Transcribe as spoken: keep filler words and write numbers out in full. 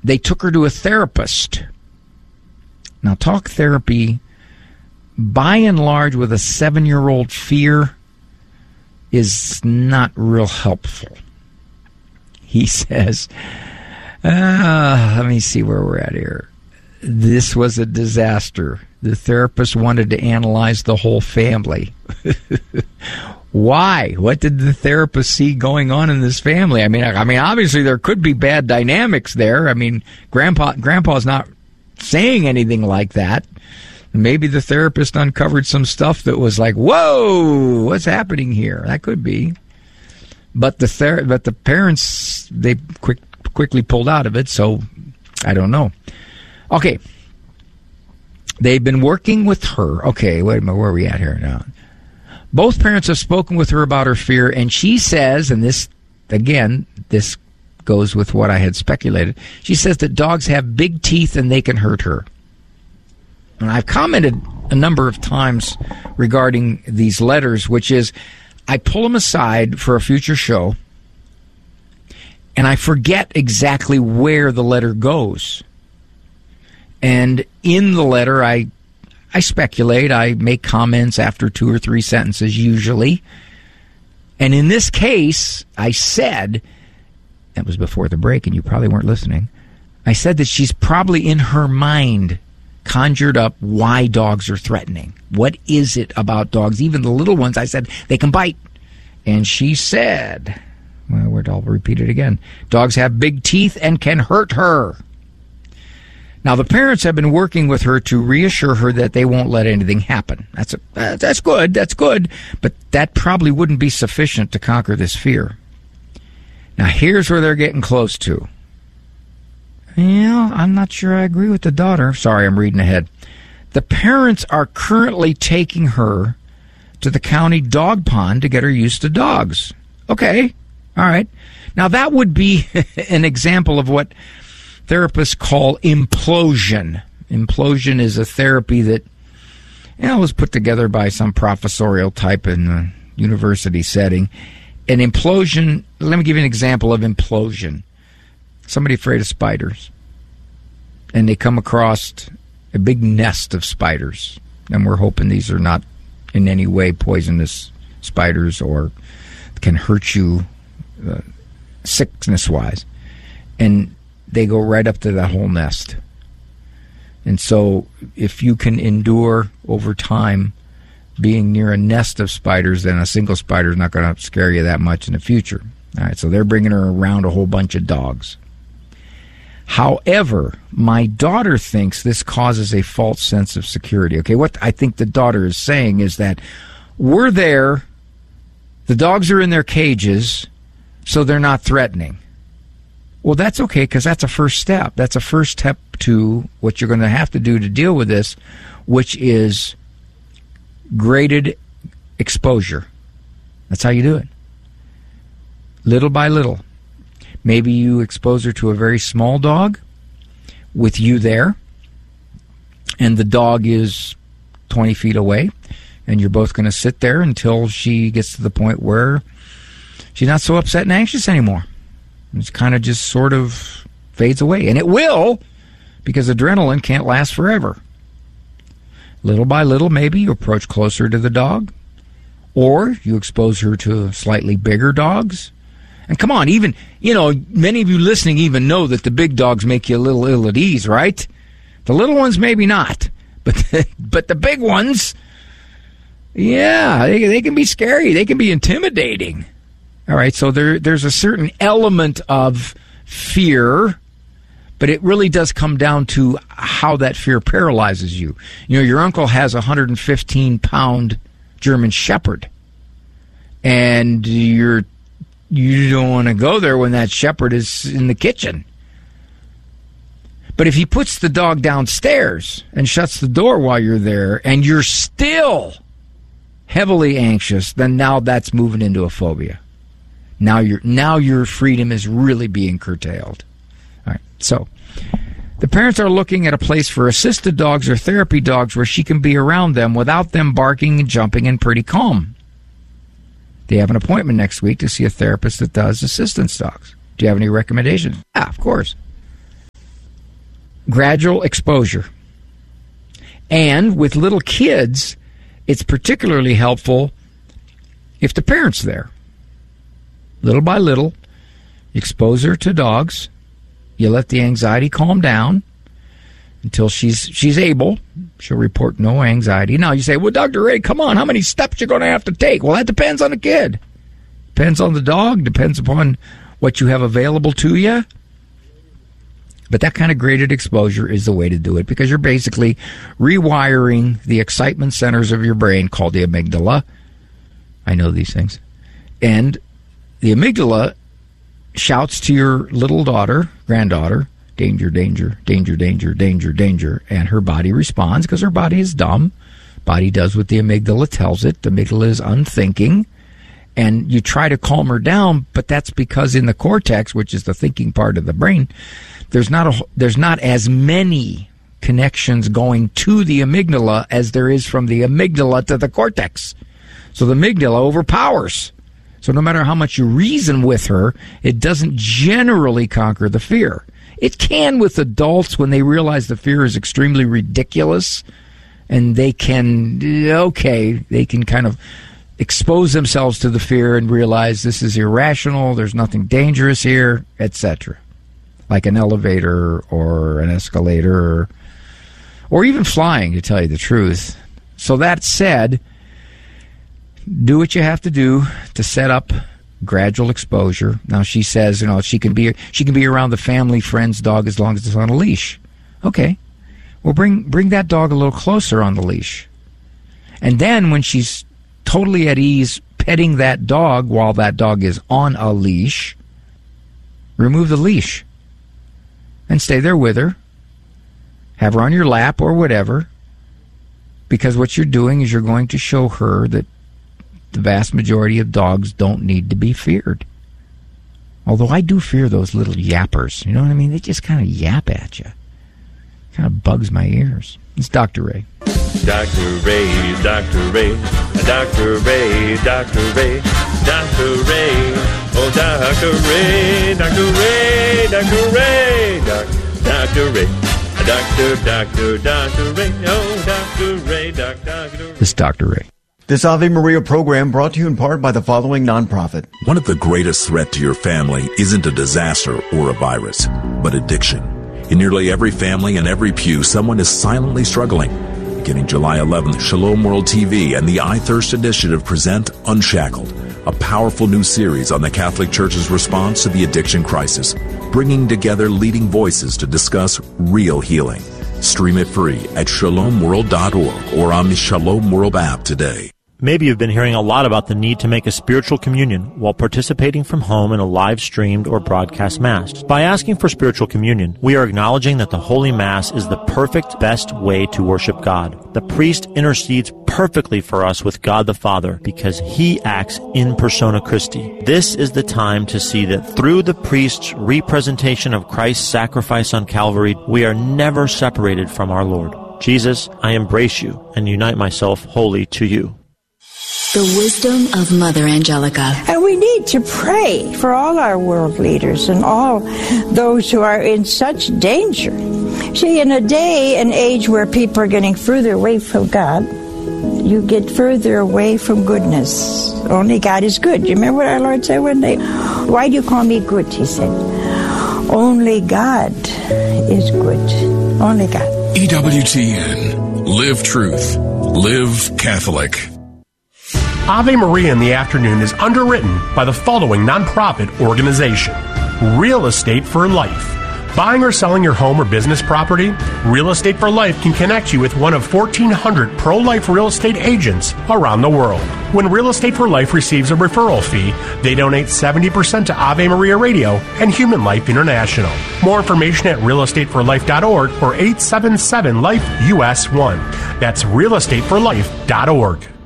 they took her to a therapist. Now, talk therapy, by and large, with a seven-year-old fear is not real helpful. He says, uh, let me see where we're at here. This was a disaster. The therapist wanted to analyze the whole family. Why? What did the therapist see going on in this family? I mean, I mean, obviously there could be bad dynamics there. I mean, Grandpa, Grandpa's not saying anything like that. Maybe the therapist uncovered some stuff that was like, whoa, what's happening here? That could be. But the ther- but the parents, they quick quickly pulled out of it, so I don't know. Okay. They've been working with her. Okay, wait a minute, where are we at here now? Both parents have spoken with her about her fear, and she says, and this, again, this goes with what I had speculated, she says that dogs have big teeth and they can hurt her. And I've commented a number of times regarding these letters, which is I pull them aside for a future show, and I forget exactly where the letter goes. And in the letter, I I speculate, I make comments after two or three sentences usually. And in this case, I said, that was before the break and you probably weren't listening, I said that she's probably in her mind conjured up why dogs are threatening. What is it about dogs? Even the little ones, I said, they can bite. And she said, well, I'll repeat it again, dogs have big teeth and can hurt her. Now, the parents have been working with her to reassure her that they won't let anything happen. That's a, uh, that's good, that's good, but that probably wouldn't be sufficient to conquer this fear. Now, here's where they're getting close to. Yeah, I'm not sure I agree with the daughter. Sorry, I'm reading ahead. The parents are currently taking her to the county dog pond to get her used to dogs. Okay, all right. Now, that would be an example of what therapists call implosion. Implosion is a therapy that, you know, was put together by some professorial type in a university setting. An implosion, let me give you an example of implosion. Somebody afraid of spiders, and they come across a big nest of spiders, and we're hoping these are not in any way poisonous spiders or can hurt you uh, sickness-wise. And they go right up to that whole nest. And so if you can endure over time being near a nest of spiders, then a single spider is not going to scare you that much in the future. All right, so they're bringing her around a whole bunch of dogs. However, my daughter thinks this causes a false sense of security. Okay, what I think the daughter is saying is that we're there, the dogs are in their cages, so they're not threatening. Well, that's okay, because that's a first step. That's a first step to what you're going to have to do to deal with this, which is graded exposure. That's how you do it. Little by little. Maybe you expose her to a very small dog with you there, and the dog is twenty feet away, and you're both going to sit there until she gets to the point where she's not so upset and anxious anymore. It's kind of just sort of fades away. And it will, because adrenaline can't last forever. Little by little, maybe you approach closer to the dog, or you expose her to slightly bigger dogs. And come on, even, you know, many of you listening even know that the big dogs make you a little ill at ease, right? The little ones, maybe not. But the, but the big ones, yeah, they, they can be scary. They can be intimidating. All right, so there, there's a certain element of fear, but it really does come down to how that fear paralyzes you. You know, your uncle has a one hundred fifteen pound German Shepherd, and you're, you don't want to go there when that Shepherd is in the kitchen. But if he puts the dog downstairs and shuts the door while you're there, and you're still heavily anxious, then now that's moving into a phobia. Now your now your freedom is really being curtailed. All right. So the parents are looking at a place for assisted dogs or therapy dogs where she can be around them without them barking and jumping and pretty calm. They have an appointment next week to see a therapist that does assistance dogs. Do you have any recommendations? Yeah, of course. gradual exposure. And with little kids, it's particularly helpful if the parent's there. Little by little, you expose her to dogs. You let the anxiety calm down until she's she's able. She'll report no anxiety. Now you say, well, Doctor Ray, come on, how many steps you going to have to take? Well, that depends on the kid. Depends on the dog. Depends upon what you have available to you. But that kind of graded exposure is the way to do it, because you're basically rewiring the excitement centers of your brain, called the amygdala. I know these things. And the amygdala shouts to your little daughter, granddaughter, danger, danger, danger, danger, danger, danger. And her body responds because her body is dumb. Body does what the amygdala tells it. The amygdala is unthinking. And you try to calm her down, but that's because in the cortex, which is the thinking part of the brain, there's not a, there's not as many connections going to the amygdala as there is from the amygdala to the cortex. So the amygdala overpowers. So no matter how much you reason with her, it doesn't generally conquer the fear. It can with adults when they realize the fear is extremely ridiculous, and they can, okay, they can kind of expose themselves to the fear and realize this is irrational, there's nothing dangerous here, et cetera. Like an elevator or an escalator, or, or even flying, to tell you the truth. So that said, do what you have to do to set up gradual exposure. Now she says, you know, she can be she can be around the family, friend's dog as long as it's on a leash. Okay, well bring bring that dog a little closer on the leash, and then when she's totally at ease petting that dog while that dog is on a leash, remove the leash and stay there with her. Have her on your lap or whatever, because what you're doing is you're going to show her that the vast majority of dogs don't need to be feared. Although I do fear those little yappers. You know what I mean? They just kind of yap at you. Kind of bugs my ears. It's Doctor Ray. Doctor Ray, Doctor Ray, Doctor Ray, Doctor Ray, Doctor Ray, oh Doctor Ray, Doctor Ray, Doctor Ray, Doctor Ray, Doctor, Doctor, Doctor Ray, oh Doctor Ray, Doctor Ray. It's Doctor Ray. This Ave Maria program brought to you in part by the following nonprofit. One of the greatest threats to your family isn't a disaster or a virus, but addiction. In nearly every family and every pew, someone is silently struggling. Beginning July eleventh, Shalom World T V and the I Thirst Initiative present Unshackled, a powerful new series on the Catholic Church's response to the addiction crisis, bringing together leading voices to discuss real healing. Stream it free at shalom world dot org or on the Shalom World app today. Maybe you've been hearing a lot about the need to make a spiritual communion while participating from home in a live-streamed or broadcast Mass. By asking for spiritual communion, we are acknowledging that the Holy Mass is the perfect, best way to worship God. The priest intercedes perfectly for us with God the Father because he acts in persona Christi. This is the time to see that through the priest's representation of Christ's sacrifice on Calvary, we are never separated from our Lord. Jesus, I embrace you and unite myself wholly to you. The wisdom of Mother Angelica. And we need to pray for all our world leaders and all those who are in such danger. See, in a day and age where people are getting further away from God, you get further away from goodness. Only God is good. You remember what our Lord said one day? Why do you call me good? He said, only God is good. Only God. E W T N. Live truth. Live Catholic. Ave Maria in the Afternoon is underwritten by the following nonprofit organization: Real Estate for Life. Buying or selling your home or business property? Real Estate for Life can connect you with one of fourteen hundred pro-life real estate agents around the world. When Real Estate for Life receives a referral fee, they donate seventy percent to Ave Maria Radio and Human Life International. More information at real estate for life dot org or eight seven seven life U S one. That's real estate for life dot org.